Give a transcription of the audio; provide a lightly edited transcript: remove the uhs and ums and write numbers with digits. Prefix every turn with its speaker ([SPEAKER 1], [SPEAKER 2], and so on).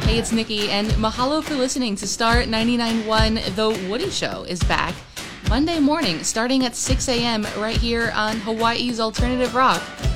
[SPEAKER 1] Hey, it's Nikki, and mahalo for listening to Star 99.1. The Woody Show is back Monday morning, starting at 6 a.m. right here on Hawaii's Alternative Rock.